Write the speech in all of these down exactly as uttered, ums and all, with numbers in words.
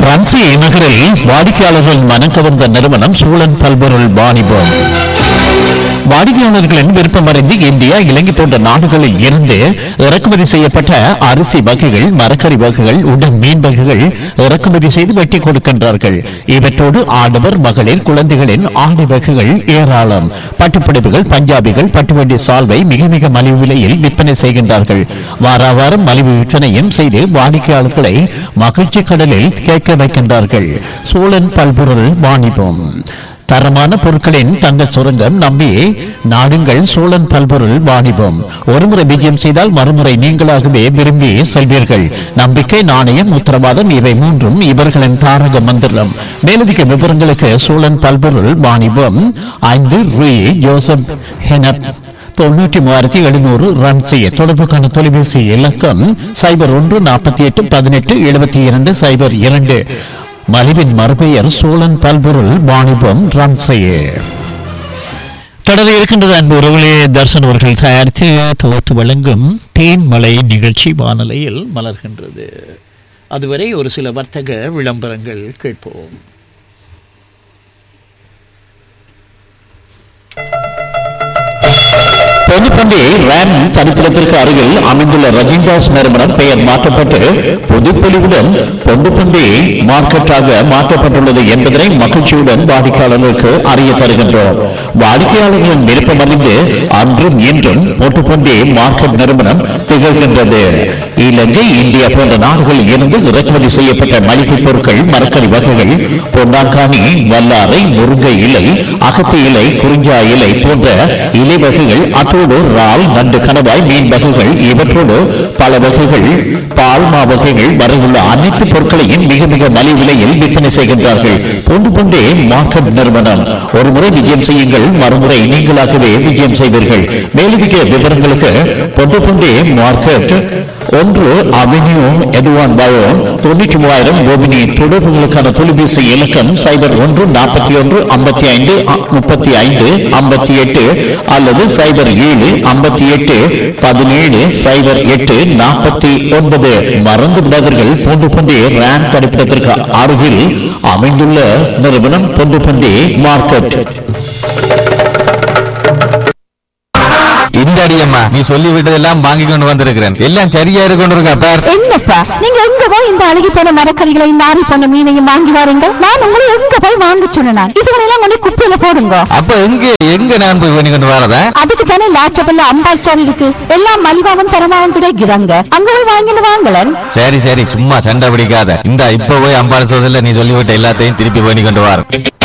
ரன்சி நகரில் வாடிக்கையாளர்கள் மனம் கவர்ந்த நிறுவனம் சூழன் பல்பொருள் வாணிபம். வாடிக்கையாளர்களின் விருப்பமறிந்து இந்தியா, இலங்கை போன்ற நாடுகளில் இருந்து இறக்குமதி செய்யப்பட்ட அரிசி வகைகள், மரக்கறி வகைகள், உடன் மீன் வகைகள் இறக்குமதி செய்து வெட்டி கொடுக்கின்றார்கள். இவற்றோடு ஆடவர், மகளிர், குழந்தைகளின் ஆடை வகைகள் ஏராளம். பட்டுப்புடவைகள், பஞ்சாபிகள், பட்டுவண்டி சால்வை மிக மிக மலிவு விலையில் விற்பனை செய்கின்றார்கள். வார வாரம் மலிவு விற்பனையும் செய்து வாடிக்கையாளர்களை மகிழ்ச்சி கடலில் கேட்க வைக்கின்றார்கள். சூழன் பல்பொருள் வாணிபம். தரமான பொருட்களின் தங்க சுரங்கம் நம்பி நாடுங்கள் சோழன் பல்பொருள் வாணிபம். ஒருமுறை விஜயம் செய்தால் மறுமுறை நீங்களாகவே விரும்பி செல்வீர்கள். நம்பிக்கை, நாணயம், உத்தரவாதம் இவை மூன்றும் இவர்களின் தாரக மந்திரம். மேலதிக விவரங்களுக்கு சோழன் பல்பொருள் வாணிபம் ஐந்து ரூ ஜோசப் ஹெனப் தொண்ணூற்றி மூவாயிரத்தி எழுநூறு ரன் செய்ய தொடர்புக்கான தொலைபேசி இலக்கம் சைபர் ஒன்று நாற்பத்தி எட்டு பதினெட்டு எழுபத்தி இரண்டு சைபர் இரண்டு. மலிவின் மறுபெயர் சோழன் பல்பொருள் வாணிபம் ரன்சையே. தொடர இருக்கின்றது அன்பு உறவுகளே. தர்சன் அவர்கள் தயாரித்து தொகுத்து வழங்கும் தேன்மலை நிகழ்ச்சி வானொலியில் மலர்கின்றது. அதுவரை ஒரு சில வர்த்தக விளம்பரங்கள் கேட்போம். பொதுப்பண்டி ரேம் தனிப்பிடத்திற்கு அருகில் அமைந்துள்ள ரஜின்தாஸ் நிறுவனம் பெயர் மாற்றப்பட்டு பொதுப்பொலிவுடன் பொதுப்பண்டி மார்க்கெட்டாக மாற்றப்பட்டுள்ளது என்பதனை மகிழ்ச்சியுடன் வாடிக்கையாளர்களுக்கு அறிய தருகின்றோம். வாடிக்கையாளர்களின் விருப்பம் அறிந்து அன்றும் இன்றும் பொதுப்பண்டி மார்க்கெட் நிறுவனம் திகழ்கின்றது. இலங்கை, இந்தியா போன்ற நாடுகளில் இருந்து இறக்குமதி செய்யப்பட்ட மளிகை பொருட்கள், மரக்கறி வகைகள், பொன்னாங்கானி, வல்லாரை, முருங்கை இலை, அகத்தி இலை, குறிஞ்சா இலை போன்ற இலை வகைகள், அத்தோடு இறால், நண்டு, கணவாய், மீன் வகைகள் இவற்றோடு பல வகைகள், பால்மா வகைகள் வரையுள்ள அனைத்து பொருட்களையும் மிக மிக மலிவு விலையில் விற்பனை செய்கின்றார்கள். பொண்டு பொண்டே மார்க்கெட் நிறுவனம். ஒரு முறை விஜயம் செய்யுங்கள், மறுமுறை நீங்களாகவே விஜயம் செய்வீர்கள். மேலதிக விவரங்களுக்கு பொண்டு பொண்டே மார்க்கெட் ஒன்று அவென்யூ எதுவான் பயோ தொண்ணூற்றி மூவாயிரம் கோபினி. தொடர்புகளுக்கான தொலைபேசி இலக்கம் சைபர் ஒன்று நாற்பத்தி ஒன்று ஐம்பத்தி ஐந்து முப்பத்தி ஐந்து ஐம்பத்தி எட்டு அல்லது சைபர் ஏழு ஐம்பத்தி எட்டு பதினேழு சைபர் எட்டு நாற்பத்தி ஒன்பது. மறந்து விடாதீர்கள், பொண்டு பண்டி ரேம் தடுப்பிடத்திற்கு அருகில் அமைந்துள்ள நிறுவனம் பொண்டு பண்டி மார்க்கெட். இந்த அடியம்மா நீ சொல்லி விட்டதெல்லாம் வாங்கி கொண்டு வந்திருக்கிறேன். எல்லாம் சரியா இருக்கொண்டிருக்கா பார். என்னப்பா நீங்க எங்க போய் இந்த அழுகி போன மரக்கறிகளை, நாரி போன மீனையும் வாங்கி வாருங்க. நான் உங்களை எங்க போய் வாங்க சொன்னேன்? இதுகளெல்லாம் கொண்டு குப்பையில போடுங்க. அப்ப எங்க எங்க நான் போய் பண்ணி கொண்டு வரதா? அதுக்கு தானே லாச்சபல்ல அம்பா ஸ்டோர் இருக்கு. எல்லாம் மலிவாவும் தரமாவும் கிடைக்கிறாங்க. அங்க போய் வாங்கிட்டு வாங்கலன். சரி சரி, சும்மா சண்டை பிடிக்காத. இந்த இப்ப போய் அம்பாள் சோதல நீ சொல்லிவிட்ட எல்லாத்தையும் திருப்பி பண்ணி கொண்டு வர.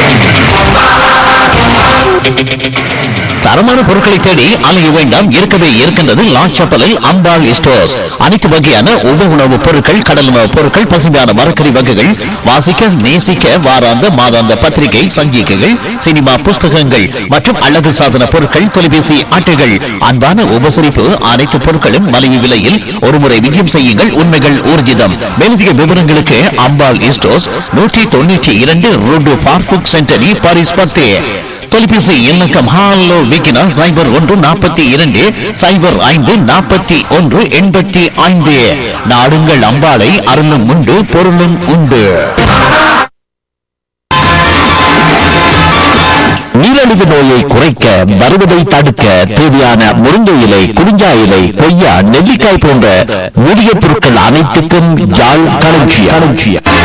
தரமான பொருட்களை தேடி அலைய வேண்டாம். இருக்கவே இருக்கின்றது லாச்சப்பலில் அம்பாள் ஸ்டோர்ஸ். அனைத்து வகையான உப உணவுப் பொருட்கள், கடல் உணவுப் பொருட்கள், பசுமையான மரக்கறி வகைகள், வாசிக்க நேசிக்க வாராந்த மாதாந்த பத்திரிகை, சஞ்சிகைகள், சினிமா புஸ்தகங்கள் மற்றும் அழகு சாதன பொருட்கள், தொலைபேசி அட்டைகள், அன்பான உபசரிப்பு, அனைத்து பொருட்களும் மலிவு விலையில். ஒருமுறை விஜயம் செய்யுங்கள், உண்மைகள் ஊர்ஜிதம். மேலதிக விவரங்களுக்கு அம்பாள் ஸ்டோர்ஸ் நூற்றி தொண்ணூற்றி இரண்டு ரோடு பார்புக் சென்டரி பாரிஸ் பத்து. தொலைபேசி இலக்கம் ஹாலோ விக்கினா சைபர் ஒன்று நாற்பத்தி இரண்டு சைபர் ஐந்து நாற்பத்தி ஒன்று எண்பத்தி ஐந்து. நாடுங்கள் அம்பாளை, அருளும் உண்டு பொருளும் உண்டு. நீரிழிவு நோயை குறைக்க, வருவதை தடுக்க தேவையான முருங்கை இலை, குறிஞ்சா இலை, கொய்யா, நெல்லிக்காய் போன்ற மூலிகை பொருட்கள் அனைத்துக்கும் யாழ் களஞ்சியம்.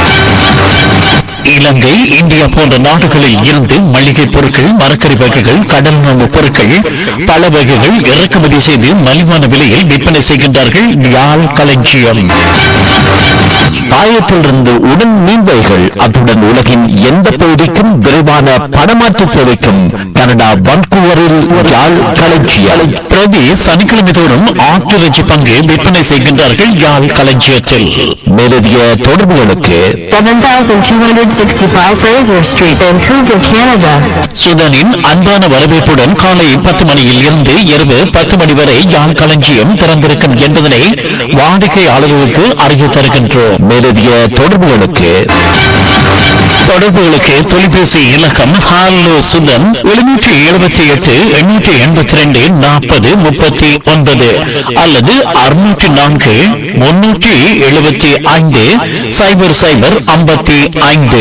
இலங்கை, இந்தியா போன்ற நாடுகளில் இருந்து மளிகை பொருட்கள், மரக்கறி வகைகள், கடல் உணவு பொருட்கள் பல வகைகள் இறக்குமதி செய்து மலிவான விலையில் விற்பனை செய்கின்றார்கள். யாழ் களஞ்சியம். பாயத்திலிருந்து உடன் மீன்வைகள், அத்துடன் உலகின் எந்த பகுதிக்கும் விரைவான பணமாற்று சேவைக்கும் கனடா வன்கூவரில் யாழ் களஞ்சியம். பிரதி சனிக்கிழமை தோறும் ஆட்டிறைச்சி பங்கு விற்பனை செய்கின்றார்கள் யாழ் களஞ்சியத்தில். மேலதிக தொடர்புகளுக்கு சுதனின் அன்பான வரவேற்புடன் காலை பத்து மணியில் இருந்து இரவு பத்து மணி வரை யாழ் களஞ்சியம் திறந்திருக்கும் என்பதனை வாடிக்கையாளர்களுக்கு அறிய தருகின்றோம். மேலதிக தொடர்புகளுக்கு தொடர்புகளுக்கு தொலைபேசி இலக்கம் ஹாலோ சுதன் எழுநூற்றி எழுபத்தி எட்டு எண்ணூற்றி எண்பத்தி ரெண்டு நாற்பது முப்பத்தி ஒன்பது அல்லது அறுநூற்றி நான்கு முன்னூற்றி எழுபத்தி ஐந்து சைபர் சைபர் ஐம்பத்தி ஐந்து.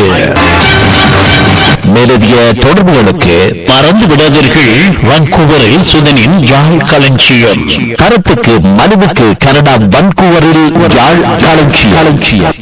மேலதிக தொடர்புகளுக்கு மறந்து விடாதீர்கள், வான்கூவரில் சுதனின் யாழ் களஞ்சியம். கருத்துக்கு மனுவுக்கு கனடா வான்கூவரில் யாழ் களஞ்சியம்.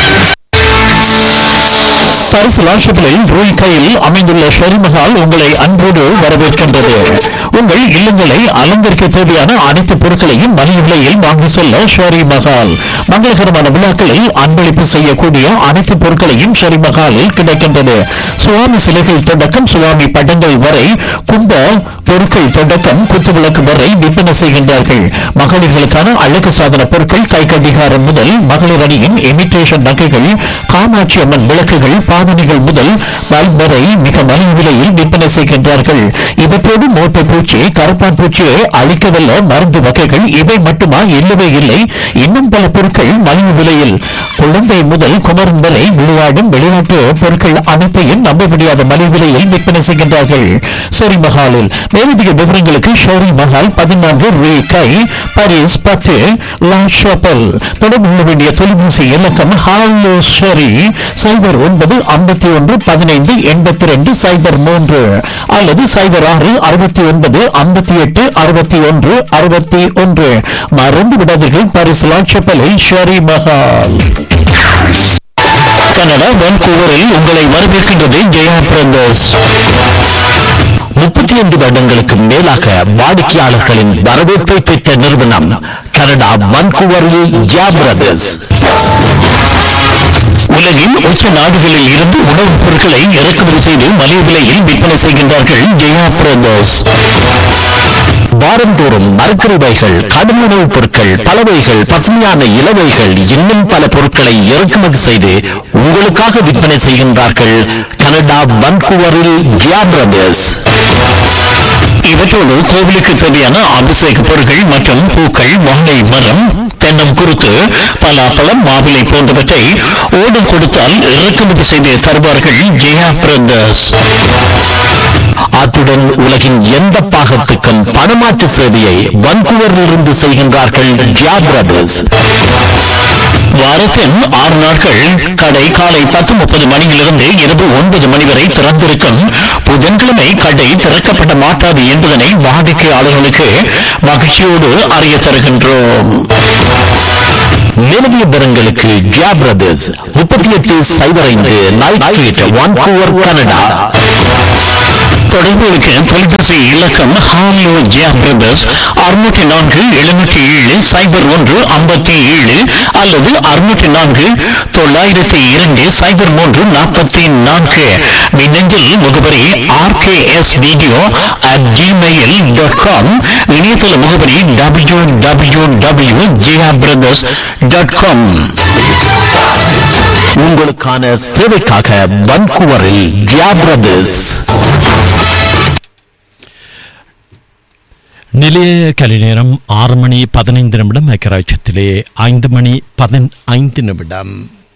பரிசு லாட்சப்பிலில் ரூய் கையில் அமைந்துள்ள ஷெரிமஹால் உங்களை அன்போடு வரவேற்கின்றது. உங்கள் இல்லங்களை அலங்கரிக்க தேவையான அனைத்து பொருட்களையும் மலிவு விலையில் வாங்கி செல்ல ஷெரி மஹால். மங்களகரமான விழாக்களில் அன்பளிப்பு செய்யக்கூடிய அனைத்து பொருட்களையும் ஷெரி மஹாலில் கிடைக்கின்றது. சுவாமி சிலைகள் தொடக்கம் சுவாமி படங்கள் வரை, கும்ப பொருட்கள் தொடக்கம் குத்துவிளக்கு வரை விற்பனை செய்கின்றார்கள். மகளிர்களுக்கான அழகு சாதன பொருட்கள், கை கடிகாரம் முதல் மகளிர் அணியின் இமிட்டேஷன் நகைகள், காமாட்சி அம்மன் விளக்குகள், பாவனைகள் முதல் பல்ப் வரை மிக மலிவு விலையில் விற்பனை செய்கின்றார்கள். இவற்றோடு மோட்டை பூச்சி, கருப்பான் பூச்சியை அழிக்கவல்ல மருந்து வகைகள் இவை மட்டுமா? இல்லவே இல்லை, இன்னும் பல பொருட்கள் மலிவு விலையில். குழந்தை முதல் குமரன் வரை விளையாடும் விளையாட்டு பொருட்கள் அனைத்தையும் நம்ப முடியாத மலிவு விலையில் விற்பனை செய்கின்றார்கள் ஷெரி மஹாலில். மேலதிக விவரங்களுக்கு ஷெரி மஹால் பதினான்கு ரூ கை, பாரிஸ் பத்து லா ஷாப்பல். தொடர்பு கொள்ள வேண்டிய தொலைபேசி இலக்கம் ஹாலோ ஷெரி சைபர் ஒன்பது ஐம்பத்தி ஒன்று பதினைந்து எண்பத்தி ரெண்டு சைபர் மூன்று அல்லது சைபர் ஆறு அறுபத்தி ஒன்பது ஐம்பத்தி எட்டு அறுபத்தி ஒன்று அறுபத்தி ஒன்று. மறந்து விடாதீர்கள், பாரிஸ் லாட்சப்பலில் ஷெரி மஹால். கனடா வான்கூவரில் உங்களை வரவேற்கின்றது ஜெயா பிரதர்ஸ். முப்பத்தி ஐந்து வருடங்களுக்கு மேலாக வாடிக்கையாளர்களின் வரவேற்பை பெற்ற நிறுவனம் கனடா வான்கூவரில் ஜெயா பிரதர்ஸ். உலகின் உச்ச நாடுகளில் இருந்து உணவுப் பொருட்களை இறக்குமதி செய்து மலிவு விலையில் விற்பனை செய்கின்றார்கள் ஜெயா பிரதர்ஸ். வாரந்தோறும் மரக்கறிவைகள், கடும் உணவுப் பொருட்கள், பலவைகள், பசுமையான இலவைகள், இன்னும் பல பொருட்களை இறக்குமதி செய்து உங்களுக்காக விற்பனை செய்கின்றார்கள் கனடா வான்கூவரில் ஜெயா பிரதர்ஸ். இவற்றோடு கோவிலுக்கு தேவையான அபிஷேக பொருட்கள் மற்றும் பூக்கள், வாழை மரம், தென்னம் குருத்து, பலாப்பழம், மாவிலை போன்றவற்றை ஓடம் கொடுத்தால் இறக்குமதி செய்து தருவார்கள் ஜெயா பிரதர்ஸ். அத்துடன் உலகின் எந்த பாகத்துக்கும் பணமாற்று சேவையை வான்கூவரில் இருந்து செய்கின்றார்கள் ஜெயா பிரதர்ஸ். வாரத்தின் ஆறு நாட்கள் கடை காலை பத்து முப்பது மணியிலிருந்து இரவு ஒன்பது மணி வரை திறந்திருக்கும். புதன்கிழமை கடை திறக்கப்பட மாட்டாது என்பதனை வாடிக்கையாளர்களுக்கு மகிழ்ச்சியோடு அறிய தருகின்றோம். மேலதிக விவரங்களுக்கு ஜெயா பிரதர்ஸ் முப்பத்தி எட்டு சைபர் ஐந்து நைட் ஸ்ட்ரீட் வான்கூவர் கனடா. தொடர்புகளுக்கு தொலைபேசி இலக்கம் ஹாலோ ஜெயா பிரதர்ஸ் அறுநூற்றி நான்கு எழுநூற்றி ஏழு சைபர் ஒன்று ஐம்பத்தி ஏழு அல்லது அறுநூற்றி நான்கு தொள்ளாயிரத்தி இரண்டு சைபர் மூன்று நாற்பத்தி நான்கு. மின்னஞ்சல் முகவரி R K S video at Gmail dot com. இணையதள முகவரி W W W Jaya brothers dot com. உங்களுக்கான சேவைக்காக வான்கூவரில் ஜெயா பிரதர்ஸ். நிலைய கலை நேரம் ஆறு மணி பதினைந்து நிமிடம். ஐக்கிய ராஜ்யத்திலே ஐந்து மணி பதினைந்து நிமிடம்.